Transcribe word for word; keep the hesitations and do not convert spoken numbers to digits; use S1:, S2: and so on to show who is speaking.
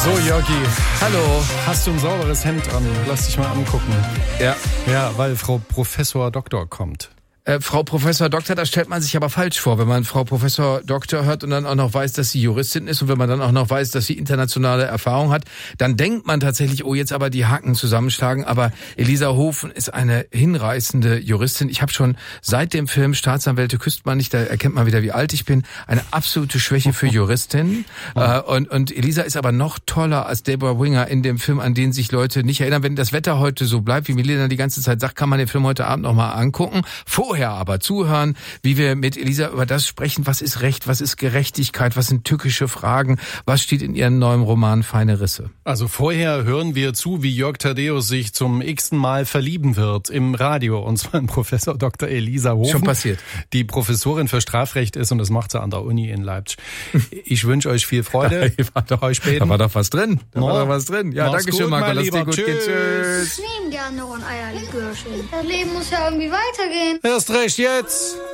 S1: So, Jörgi, hallo. Hast du ein sauberes Hemd an? Lass dich mal angucken.
S2: Ja.
S1: Ja, weil Frau Professor Doktor kommt.
S2: Äh, Frau Professor Doktor, das stellt man sich aber falsch vor, wenn man Frau Professor Doktor hört und dann auch noch weiß, dass sie Juristin ist und wenn man dann auch noch weiß, dass sie internationale Erfahrung hat, dann denkt man tatsächlich, oh, jetzt aber die Haken zusammenschlagen. Aber Elisa Hofen ist eine hinreißende Juristin. Ich habe schon seit dem Film Staatsanwälte küsst man nicht, da erkennt man wieder, wie alt ich bin, eine absolute Schwäche für Juristinnen. äh, und, und Elisa ist aber noch toller als Deborah Winger in dem Film, an den sich Leute nicht erinnern. Wenn das Wetter heute so bleibt, wie Milena die ganze Zeit sagt, kann man den Film heute Abend noch mal angucken. Vorher aber zuhören, wie wir mit Elisa über das sprechen, was ist Recht, was ist Gerechtigkeit, was sind tückische Fragen, was steht in ihrem neuen Roman Feine Risse.
S1: Also vorher hören wir zu, wie Jörg Thaddeus sich zum x-ten Mal verlieben wird im Radio, und zwar in Professor Doktor Elisa Hofen.
S2: Schon passiert.
S1: Die Professorin für Strafrecht ist und das macht sie an der Uni in Leipzig. Ich wünsche euch viel Freude.
S2: Da war doch,
S1: euch später.
S2: Da war doch was drin. Da
S1: no.
S2: war doch was drin. Ja, danke schön, Marco. Lass dir gut gehen. Tschüss.
S3: Ich nehme gerne noch ein Eierlikörchen. Das Leben muss ja irgendwie weitergehen.
S1: Erst recht jetzt.